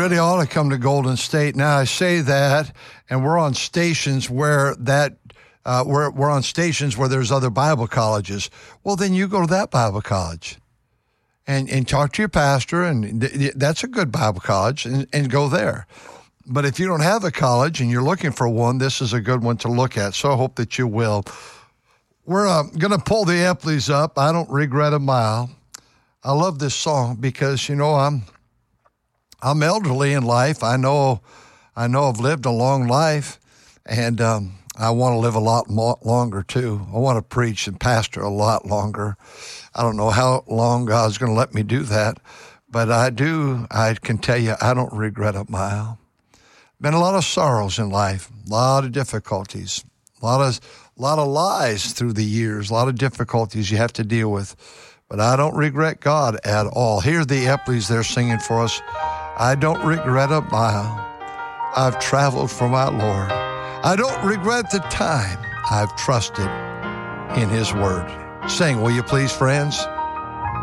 really ought to come to Golden State. Now, I say that, and we're on stations where we're on stations where there's other Bible colleges. Well, then you go to that Bible college and talk to your pastor, and that's a good Bible college, and go there. But if you don't have a college and you're looking for one, this is a good one to look at. So I hope that you will. We're going to pull the Epleys up. I don't regret a mile. I love this song because, I'm elderly in life. I know I've lived a long life, and I want to live a lot longer too. I want to preach and pastor a lot longer. I don't know how long God's going to let me do that, but I can tell you I don't regret a mile. Been a lot of sorrows in life, a lot of difficulties, a lot of lies through the years, a lot of difficulties you have to deal with. But I don't regret God at all. Here are the Epleys, they're singing for us. I don't regret a mile I've traveled for my Lord. I don't regret the time I've trusted in his word. Sing, will you please, friends?